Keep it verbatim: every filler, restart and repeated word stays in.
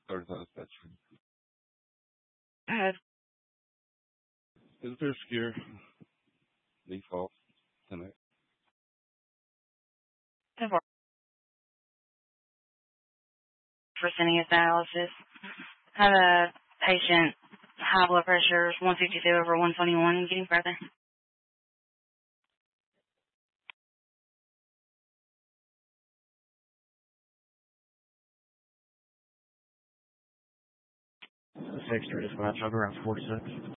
Third time section. Uh, Is there secure? Default. Connect. for Fresenius dialysis. Have a patient, high blood pressure, one fifty-two over one twenty-one, getting further. Extra dispatch, I'll go around four to six.